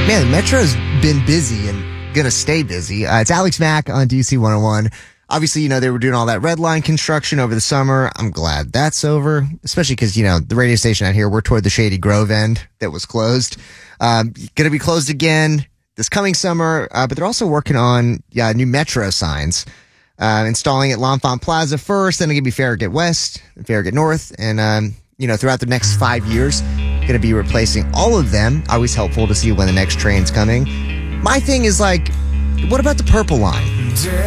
Man, the Metro's been busy and gonna stay busy. It's Alex Mack on DC 101. Obviously, they were doing all that red line construction over the summer. I'm glad that's over, especially because, the radio station out here, we're toward the Shady Grove end that was closed. Gonna be closed again this coming summer, but they're also working on new Metro signs, installing at L'Enfant Plaza first, then it's gonna be Farragut West, Farragut North, and, throughout the next 5 years, going to be replacing all of them. Always helpful to see when the next train's coming. My thing is what about the Purple Line?